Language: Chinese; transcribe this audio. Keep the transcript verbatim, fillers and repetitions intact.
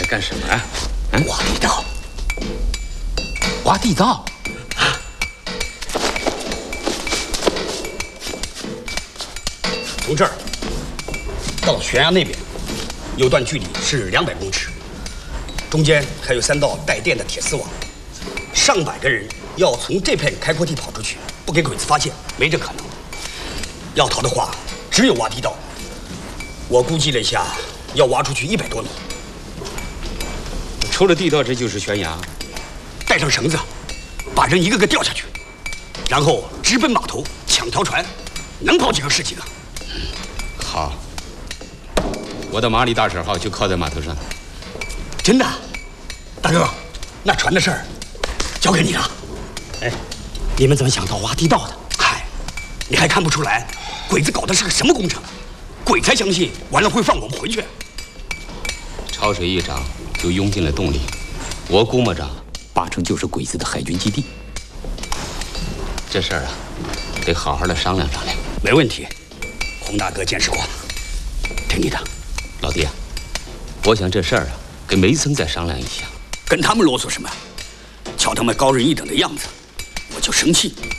干什么啊？嗯， 挖地道。 挖地道。 从这儿到悬崖那边，有段距离是两百公尺，中间还有三道带电的铁丝网。上百个人要从这片开阔地跑出去，不给鬼子发现，没这可能。要逃的话，只有挖地道。我估计了一下，要挖出去一百多米。 出了地道，这就是悬崖。 带上绳子，把人一个个吊下去，然后直奔码头抢条船，能跑几个是几个。 好，我的马里大婶号就靠在码头上。 真的，大哥，那船的事儿交给你了。哎，你们怎么想到挖地道的？嗨，你还看不出来，鬼子搞的是个什么工程？鬼才相信完了会放我们回去。 潮水一涨，就涌进了洞里。我估摸着，八成就是鬼子的海军基地。这事儿啊，得好好的商量商量。 没问题，洪大哥见识过，听你的。 老弟啊，我想这事儿啊，跟梅森再商量一下。 跟他们啰嗦什么？瞧他们高人一等的样子，我就生气。